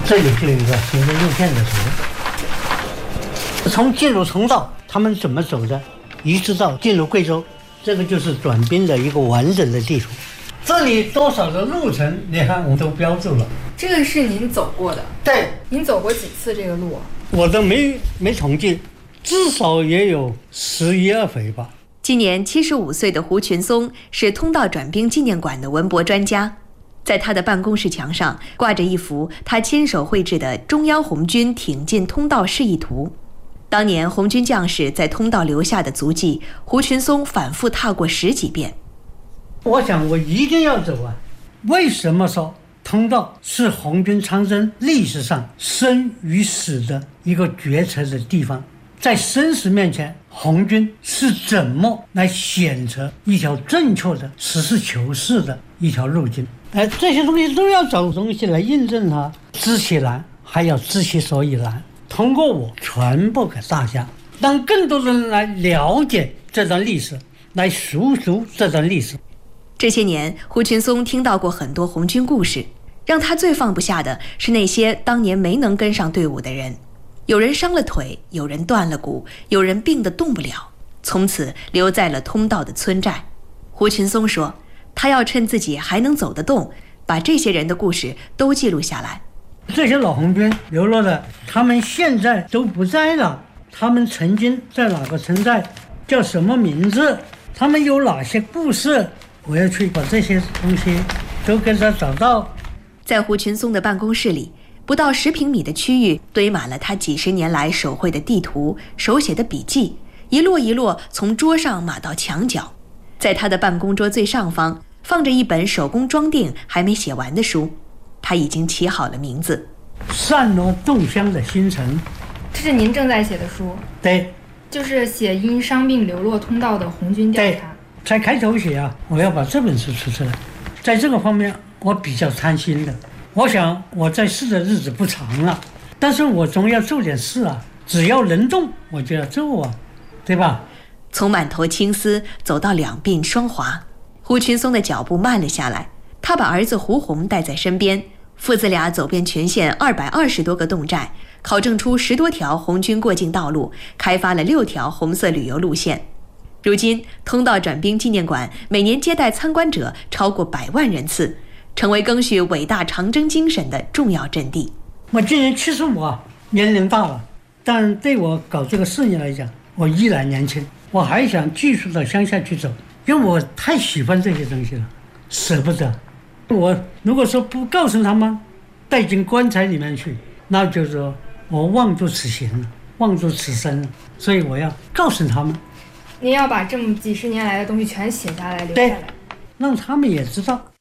这里就有一个行政路线的图，从进入通道他们怎么走的，一直到进入贵州，这个就是转兵的一个完整的地图。这里多少的路程，你看我都标注了。 这个是您走过的？ 对。 您走过几次这个路？ 我都没统计，至少也有11、12回吧。 今年75岁的胡群松是通道转兵纪念馆的文博专家，在他的办公室墙上挂着一幅他亲手绘制的中央红军挺进通道示意图。当年红军将士在通道留下的足迹，胡群松反复踏过10几遍。 我想我一定要走啊！为什么说通道是红军长征历史上生与死的一个决策的地方？在生死面前，红军是怎么来选择一条正确的实事求是的一条路径？这些东西都要找东西来印证它，知其然还要知其所以然，通过我传播给大家，让更多的人来了解这段历史，来述说这段历史。 这些年，胡群松听到过很多红军故事，让他最放不下的是那些当年没能跟上队伍的人。有人伤了腿，有人断了骨，有人病得动不了，从此留在了通道的村寨。胡群松说，他要趁自己还能走得动，把这些人的故事都记录下来。 这些老红军流落的，他们现在都不在了，他们曾经在哪个村寨，叫什么名字，他们有哪些故事，我要去把这些东西都给他找到。 在胡群松的办公室里，不到10平米的区域堆满了他几十年来手绘的地图、手写的笔记，一摞一摞从桌上码到墙角。在他的办公桌最上方放着一本手工装订还没写完的书，他已经起好了名字： 散落洞乡的星辰。 这是您正在写的书？ 对， 就是写因伤病流落通道的红军调查。 才开头写啊，我要把这本书出来。在这个方面我比较贪心的，我想我在世的日子不长了，但是我总要做点事啊，只要能动我就要做啊，对吧？ 从满头青丝走到两鬓霜华，胡群松的脚步慢了下来。他把儿子胡红带在身边，父子俩走遍全县220多个洞寨，考证出10多条红军过境道路，开发了6条红色旅游路线。如今，通道转兵纪念馆每年接待参观者超过100万人次，成为赓续伟大长征精神的重要阵地。 我今年75啊，年龄大了，但对我搞这个事业来讲，我依然年轻，我还想继续到乡下去走，因为我太喜欢这些东西了，舍不得。我如果说不告诉他们，带进棺材里面去，那就是说我妄度此行了，妄度此生了，所以我要告诉他们。 您要把这么几十年来的东西全写下来留下来， 让他们也知道。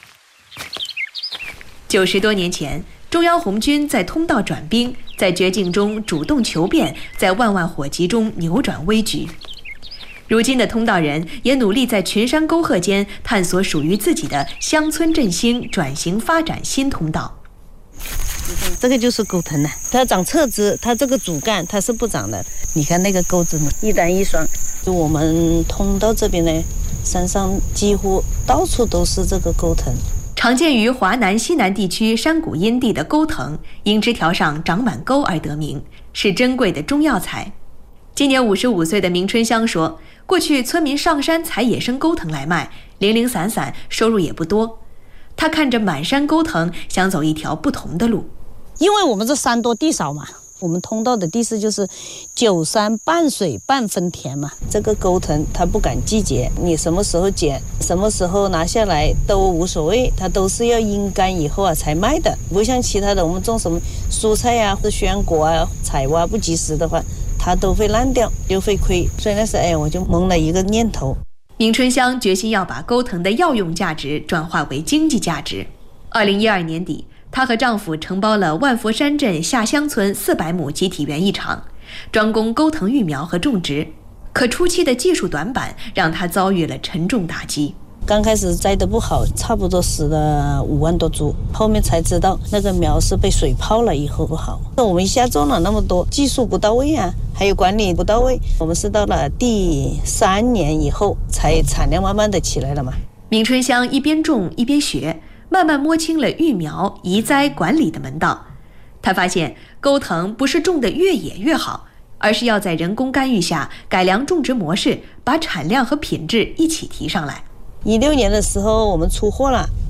90多年前，中央红军在通道转兵，在绝境中主动求变，在万万火急中扭转危局。如今的通道人也努力在群山沟壑间探索属于自己的乡村振兴、转型发展新通道。 这个就是沟藤呢，它长侧枝，它这个主干它是不长的。你看那个钩子呢，一单一双。就我们通道这边呢，山上几乎到处都是这个钩藤。 常见于华南、西南地区山谷阴地的钩藤，因枝条上长满钩而得名，是珍贵的中药材。今年55岁的明春香说，过去村民上山采野生钩藤来卖，零零散散，收入也不多。他看着满山钩藤，想走一条不同的路。 因为我们这山多地少嘛，我们通道的地势就是9山半水半分田嘛。这个钩藤它不赶季节，你什么时候剪，什么时候拿下来都无所谓，它都是要阴干以后才卖的。不像其他的，我们种什么蔬菜啊或者鲜果啊，采挖不及时的话，它都会烂掉，就会亏。所以那时候我就萌了一个念头。 明春香决心要把钩藤的药用价值转化为经济价值。2012年底，她和丈夫承包了万佛山镇下乡村400亩集体园艺场，专攻钩藤育苗和种植。可初期的技术短板让她遭遇了沉重打击。 刚开始栽得不好，差不多死了5万多株，后面才知道那个苗是被水泡了以后不好。我们一下种了那么多，技术不到位啊，还有管理不到位。我们是到了第3年以后，才产量慢慢的起来了嘛。 明春香一边种一边学，慢慢摸清了育苗、移栽、管理的门道。 他发现钩藤不是种得越野越好，而是要在人工干预下改良种植模式，把产量和品质一起提上来。 16年的时候我们出货了，